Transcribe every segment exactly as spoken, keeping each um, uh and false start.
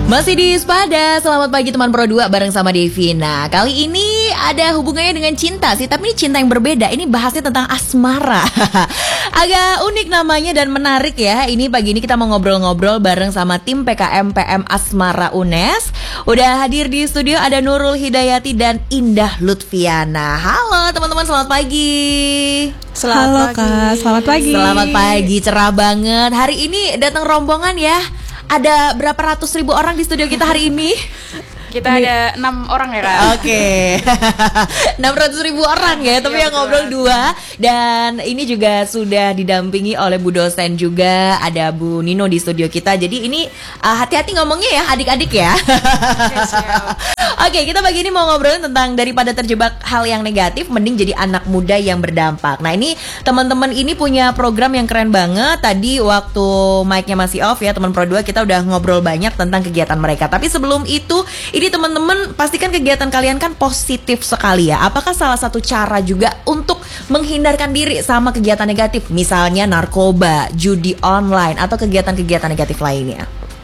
Masih di Spada, selamat pagi teman Pro dua bareng sama Devina. Kali ini ada hubungannya dengan cinta sih, tapi ini cinta yang berbeda. Ini bahasnya tentang asmara. Agak unik namanya dan menarik ya. Ini pagi ini kita mau ngobrol-ngobrol bareng sama tim P K M P M Asmara U N E S. Udah hadir di studio ada Nurul Hidayati dan Indah Lutfiana. Halo teman-teman, selamat pagi. Selamat Halo pagi. Kak, selamat pagi. Selamat pagi, cerah banget. Hari ini datang rombongan ya. Ada berapa ratus ribu orang di studio kita hari ini? Kita ada enam orang ya Kak. Oke, enam ratus ribu orang ya, tapi ya, yang ngobrol dua. Dan ini juga sudah didampingi oleh Bu dosen juga. Ada Bu Nino di studio kita. Jadi ini uh, hati-hati ngomongnya ya adik-adik ya. Oke, siap. Oke, kita pagi ini mau ngobrolin tentang daripada terjebak hal yang negatif, mending jadi anak muda yang berdampak. Nah ini teman-teman ini punya program yang keren banget. Tadi waktu mic-nya masih off ya teman Pro dua, kita udah ngobrol banyak tentang kegiatan mereka. Tapi sebelum itu, ini teman-teman pastikan kegiatan kalian kan positif sekali ya. Apakah salah satu cara juga untuk menghindarkan diri sama kegiatan negatif, misalnya narkoba, judi online, atau kegiatan-kegiatan negatif lainnya?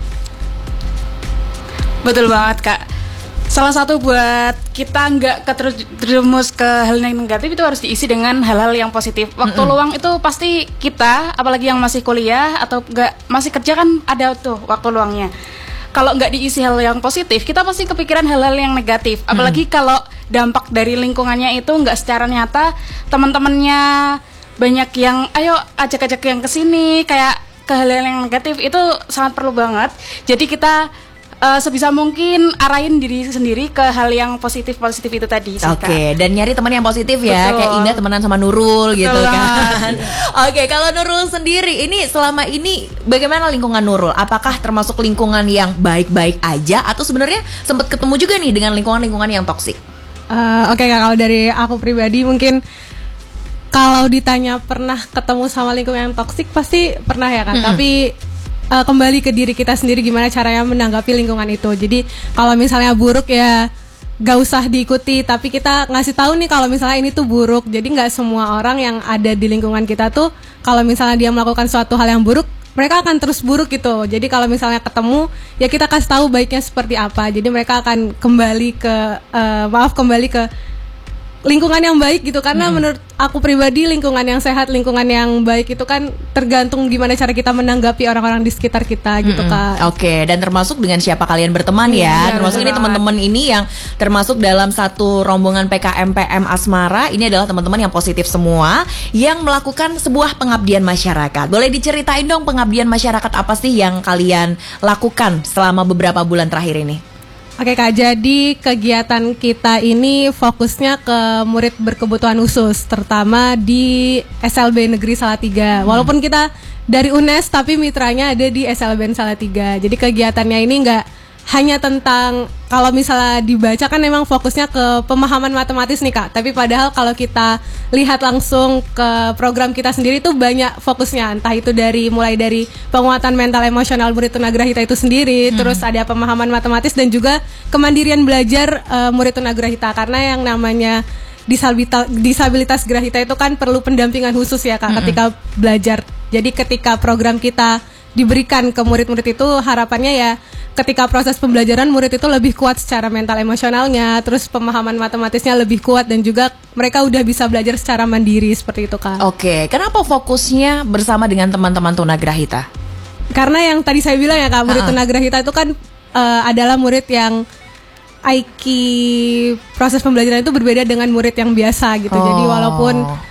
Betul banget Kak. Salah satu buat kita nggak keterjerumus ke hal yang negatif itu harus diisi dengan hal-hal yang positif. Waktu mm-hmm. luang itu pasti kita, apalagi yang masih kuliah atau nggak masih kerja kan ada tuh waktu luangnya. Kalau nggak diisi hal yang positif, kita pasti kepikiran hal-hal yang negatif. Apalagi hmm. kalau dampak dari lingkungannya itu nggak secara nyata, teman-temannya banyak yang, ayo ajak-ajak yang kesini, kayak ke hal-hal yang negatif itu sangat perlu banget. Jadi kita uh, sebisa mungkin arahin diri sendiri ke hal yang positif-positif itu tadi. Oke, okay. Dan nyari teman yang positif ya. Betul. Kayak Indah temenan sama Nurul. Betul gitu kan. Oke, okay, kalau Nurul sendiri, ini selama ini bagaimana lingkungan Nurul? Apakah termasuk lingkungan yang baik-baik aja, atau sebenarnya sempat ketemu juga nih dengan lingkungan-lingkungan yang toksik? Uh, Oke okay, Kak, kalau dari aku pribadi mungkin kalau ditanya pernah ketemu sama lingkungan yang toksik pasti pernah ya Kak. Mm-hmm. Tapi uh, kembali ke diri kita sendiri gimana caranya menanggapi lingkungan itu. Jadi kalau misalnya buruk ya gak usah diikuti, tapi kita ngasih tahu nih kalau misalnya ini tuh buruk. Jadi nggak semua orang yang ada di lingkungan kita tuh kalau misalnya dia melakukan suatu hal yang buruk, mereka akan terus buruk gitu. Jadi kalau misalnya ketemu, ya kita kasih tahu baiknya seperti apa. Jadi mereka akan kembali ke uh, maaf kembali ke lingkungan yang baik gitu. Karena hmm. menurut aku pribadi lingkungan yang sehat, lingkungan yang baik itu kan tergantung gimana cara kita menanggapi orang-orang di sekitar kita gitu hmm. Kak. Oke, okay. Dan termasuk dengan siapa kalian berteman ya. ya termasuk ini teman-teman ini yang termasuk dalam satu rombongan P K M P M Asmara. Ini adalah teman-teman yang positif semua, yang melakukan sebuah pengabdian masyarakat. Boleh diceritain dong pengabdian masyarakat apa sih yang kalian lakukan selama beberapa bulan terakhir ini? Oke Kak, jadi kegiatan kita ini fokusnya ke murid berkebutuhan khusus, terutama di S L B Negeri Salatiga. Hmm. Walaupun kita dari U N E S, tapi mitranya ada di S L B N Salatiga. Jadi kegiatannya ini nggak hanya tentang, kalau misalnya dibaca kan memang fokusnya ke pemahaman matematis nih Kak. Tapi padahal kalau kita lihat langsung ke program kita sendiri tuh banyak fokusnya. Entah itu dari mulai dari penguatan mental emosional murid tunagrahita itu sendiri, hmm. terus ada pemahaman matematis dan juga kemandirian belajar uh, murid tunagrahita. Karena yang namanya disabilitas, disabilitas grahita itu kan perlu pendampingan khusus ya Kak hmm. ketika belajar. Jadi ketika program kita diberikan ke murid-murid itu, harapannya ya ketika proses pembelajaran murid itu lebih kuat secara mental emosionalnya, terus pemahaman matematisnya lebih kuat, dan juga mereka udah bisa belajar secara mandiri seperti itu Kak. Oke, kenapa fokusnya bersama dengan teman-teman tunagrahita? Karena yang tadi saya bilang ya Kak, murid uh-uh. tunagrahita itu kan uh, adalah murid yang I Q proses pembelajaran itu berbeda dengan murid yang biasa gitu. Oh. Jadi walaupun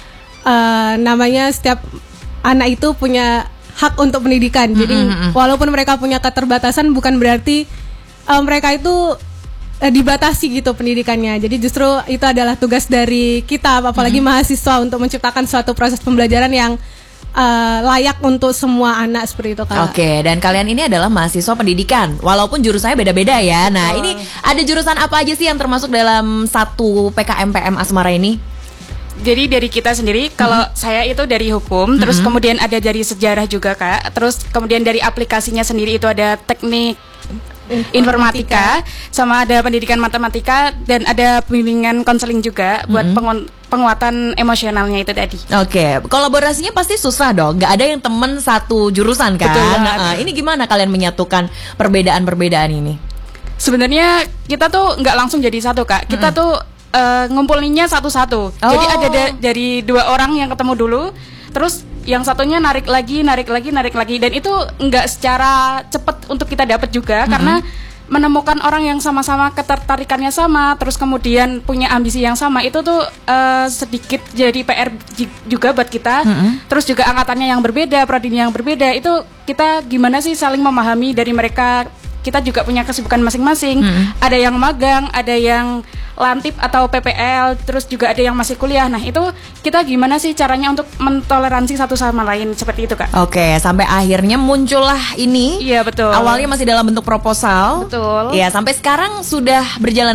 uh, namanya setiap anak itu punya hak untuk pendidikan. Jadi mm-hmm. walaupun mereka punya keterbatasan, bukan berarti uh, mereka itu uh, dibatasi gitu pendidikannya. Jadi justru itu adalah tugas dari kita, apalagi mm-hmm. mahasiswa, untuk menciptakan suatu proses pembelajaran yang uh, layak untuk semua anak seperti itu Kak. Oke, dan kalian ini adalah mahasiswa pendidikan, walaupun jurusannya beda-beda ya. Nah, oh. ini ada jurusan apa aja sih yang termasuk dalam satu P K M P M Asmara ini? Jadi dari kita sendiri, kalau mm-hmm. saya itu dari hukum, mm-hmm. terus kemudian ada dari sejarah juga Kak, terus kemudian dari aplikasinya sendiri itu ada teknik informatika, informatika sama ada pendidikan matematika, dan ada bimbingan konseling juga buat mm-hmm. pengon- penguatan emosionalnya itu tadi. Oke, kolaborasinya pasti susah dong. Nggak ada yang temen satu jurusan kan? Betul banget. Nah, ini gimana kalian menyatukan perbedaan-perbedaan ini? Sebenarnya kita tuh nggak langsung jadi satu kak. Kita mm-hmm. tuh uh, ngumpulinnya satu-satu. Oh. Jadi ada da- dari dua orang yang ketemu dulu, terus yang satunya narik lagi, narik lagi, narik lagi. Dan itu nggak secara cepat untuk kita dapat juga, mm-hmm. karena menemukan orang yang sama-sama ketertarikannya sama, terus kemudian punya ambisi yang sama, itu tuh uh, sedikit jadi P R juga buat kita. Mm-hmm. Terus juga angkatannya yang berbeda, prodinya yang berbeda, itu kita gimana sih saling memahami dari mereka. Kita juga punya kesibukan masing-masing. Mm-hmm. Ada yang magang, ada yang lantip atau P P L, terus juga ada yang masih kuliah. Nah itu kita gimana sih caranya untuk mentoleransi satu sama lain, seperti itu kak. Oke, sampai akhirnya muncullah ini. Iya betul. Awalnya masih dalam bentuk proposal. Betul. Iya, sampai sekarang sudah berjalan